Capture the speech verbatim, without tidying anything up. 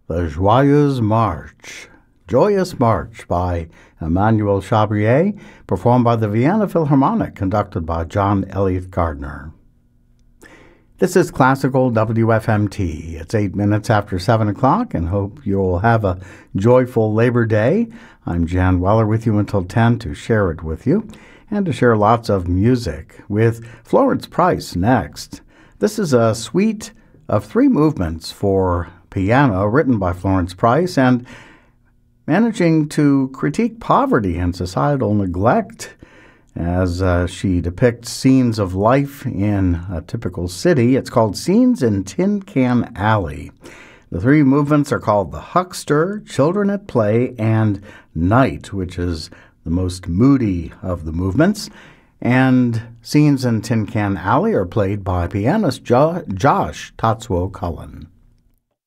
The Joyeuse March. Joyous March by Emmanuel Chabrier, performed by the Vienna Philharmonic, conducted by John Elliott Gardner. This is Classical W F M T. It's eight minutes after seven o'clock, and hope you'll have a joyful Labor Day. I'm Jan Weller with you until ten to share it with you, and to share lots of music with Florence Price next. This is a suite of three movements for piano written by Florence Price, and managing to critique poverty and societal neglect as uh, she depicts scenes of life in a typical city. It's called Scenes in Tin Can Alley. The three movements are called The Huckster, Children at Play, and Night, which is the most moody of the movements. And Scenes in Tin Can Alley are played by pianist jo- Josh Tatsuo Cullen.